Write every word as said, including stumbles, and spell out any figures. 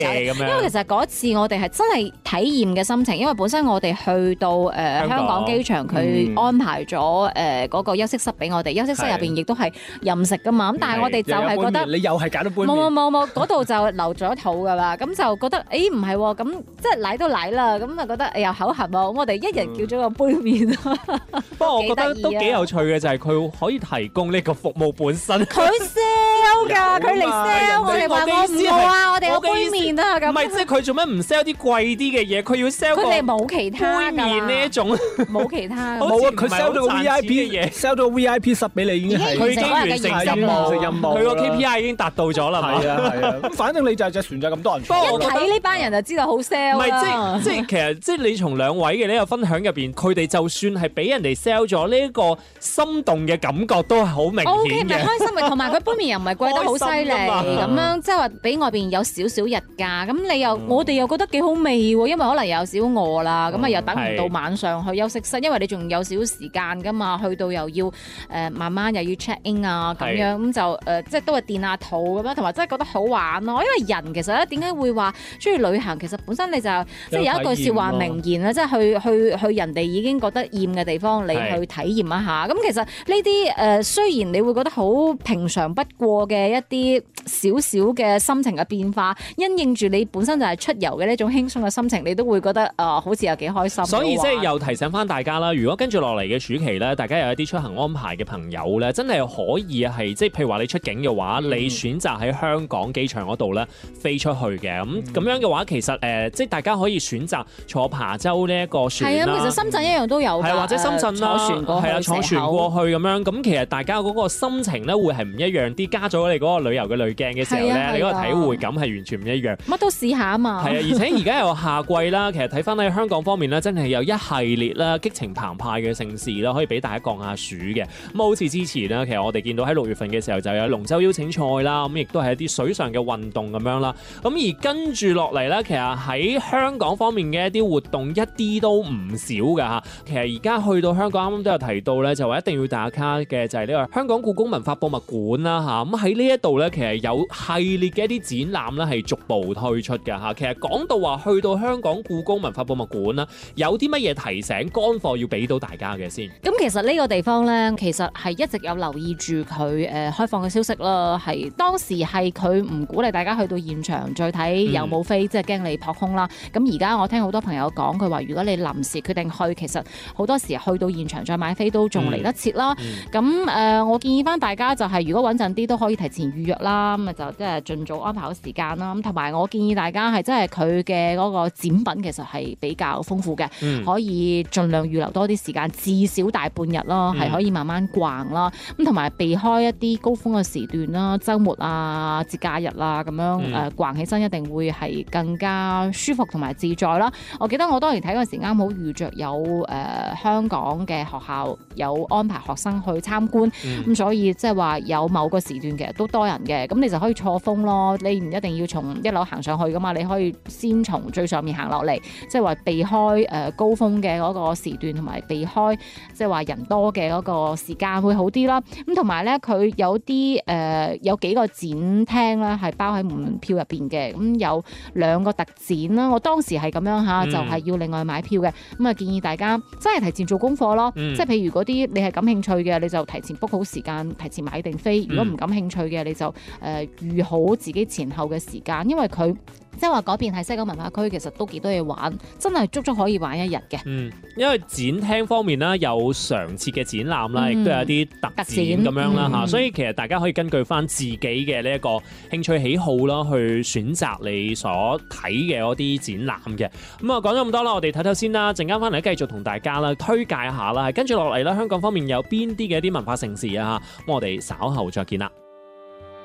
咁樣。 因為其實嗰次我哋係真係體驗嘅心情，因為本身我哋去到誒、呃、香港機場，佢安排咗誒嗰個休息室俾我哋，休息室入邊亦都係任食噶嘛。咁但係我哋就係覺得你又係揀到杯麵， 冇冇冇冇，嗰度就留咗肚噶啦。咁就覺得誒唔係喎，咁、欸、即係奶都奶啦，咁啊覺得又口痕喎。咁我哋一人叫咗個杯麵。 不過我覺得都幾有趣嘅就係佢可以提供呢個服務本身。 佢 sell 㗎，佢嚟 sell 我哋話我唔好啊，我哋有杯麵啊咁。 唔係，即係佢做咩唔 sell 啲貴啲嘅嘢？佢要 sell 佢哋冇其他杯麵呢一種， 冇其他。 冇啊！佢 sell 到 V I P 嘅嘢 ，sell 到 V I P 室俾你已經係佢已經完成任務， 任務佢個 K P I 已經達到咗啦。 係啊係啊，咁反正你就係隻船就咁多人坐。 一睇呢班人就知道好 sell 唔係即係即係其實即係你從兩位嘅呢個分享入邊，佢哋就算係俾人哋 sell 咗呢一個心動嘅感覺，都係好明顯嘅。O K， 咪開心嘅，同埋佢杯麵又唔係貴得好犀利咁樣，即係話比外邊有少少日價。咁你又、嗯、我哋又覺得幾好味喎，因為可能有少餓啦，咁啊、嗯、又等唔到晚上去休息室，因為你仲有少少時間噶嘛，去到又要誒、呃、慢慢又要 check in 啊咁樣，咁就誒、呃、即係都係墊下肚咁樣，同埋真係覺得好玩咯。因為人其實咧點解會話中意旅行？其實本身你就即係有一句説話名言咧，即係去去去人哋已經覺得厭嘅地方，你去體驗一下。咁其實呢啲誒雖然你會覺得好平常不過嘅一啲少少嘅心情嘅變化，因應住你本身就係出遊嘅呢種輕鬆嘅心情，你都會覺得誒、呃、好似有幾開心。 所以即係又提醒翻大家啦，如果跟住落嚟嘅暑期咧，大家有一啲出行安排嘅朋友咧，真係可以係即係譬如話你出境嘅話，嗯、你選擇喺香港機場嗰度咧飛出去嘅。咁咁、嗯、樣嘅話，其實誒、呃、即係大家可以選擇坐琶洲呢一個船啦。 係啊，其實深圳一樣都有㗎。係或者深圳啦， 坐船過去， 係啊，坐船過去咁樣。咁其實大家嗰個心情咧會係唔一樣啲，加咗你嗰個旅遊嘅濾鏡嘅時候咧，你嗰個體會感係完全唔一樣。 乜都試下啊嘛。 係啊，而且而家又夏季啦，其實睇翻喺香港方面咧，真係有一系列啦激情澎湃嘅盛事啦，可以俾大家降下暑嘅。咁好似之前咧，其實我哋見到喺六月份嘅時候就有龍舟邀請賽啦，咁亦都係一啲水上嘅運動咁樣啦。咁而跟住落嚟咧，其實喺香港方面嘅一啲活動一啲都唔少㗎嚇。其實而家去到香港啱啱都有提到咧，就話一定要打卡嘅就係呢個香港故宮文化博物館啦嚇。咁喺呢一度咧，其實有系列嘅一啲展覽咧係逐步推出㗎嚇。其實講到話去到香港故宮文化博物館啦，有啲乜嘢提醒乾貨要俾到大家嘅先？ 咁其實呢個地方咧，其實係一直有留意住佢誒開放嘅消息啦。係當時係佢唔鼓勵大家去到現場再睇有冇飛，嗯、即係驚你撲空啦。咁而家我聽好多朋友講，佢話如果你臨時決定去，其實好多時去到現場再買飛都仲嚟得切啦。咁誒、嗯呃，我建議翻大家就係、是、如果穩陣啲都可以提前預約啦。咁啊就即係盡早安排好時間啦。咁同埋我建議大家係真係佢嘅嗰個展品其實係比較豐富嘅，嗯、可以盡量預留多啲時間，至少大半日啦，係、嗯、可以慢慢逛啦。咁同埋避開一啲高峰嘅時段啦，週末啊、節假日啊咁樣誒、嗯呃、逛起身一定會係更加舒服同埋自在啦。我記得我當年睇嗰陣時啱好遇着有誒、呃、香港嘅學校有安排學生去參觀，咁、嗯、所以即係話有某個時段其實都多人嘅，咁你就可以錯峰咯。你唔一定要從一樓行上去噶嘛，你可以先從最上面行落嚟，即係話避開誒高峰嘅嗰個時段，同埋避開即係話人多嘅嗰個時間會好啲啦。咁同埋咧，佢有啲誒、呃、有幾個展廳咧係包喺門票入邊嘅，咁有兩個特展啦。我當時係咁樣嚇，就係、是、要另外買票嘅。咁啊，建議大家真係提前做功課咯。嗯、即係譬如嗰啲你係感興趣嘅，你就提前 book 好時間，提前買定飛。如果唔感興趣嘅，你就誒、呃、預好自己前後嘅時間，因為佢。即係話嗰邊係西九文化區，其實都幾多嘢玩，真係足足可以玩一日嘅。嗯， 因為展廳方面啦，有常設嘅展覽啦，亦、嗯、都有啲特展咁樣啦嚇，嗯、所以其實大家可以根據翻自己嘅呢一個興趣喜好啦，去選擇你所睇嘅嗰啲展覽嘅。咁啊，講咗咁多啦，我哋睇睇先啦，陣間翻嚟繼續同大家啦推介一下啦，跟住落嚟啦，香港方面有邊啲嘅一啲文化盛事啊嚇，咁我哋稍後再見啦。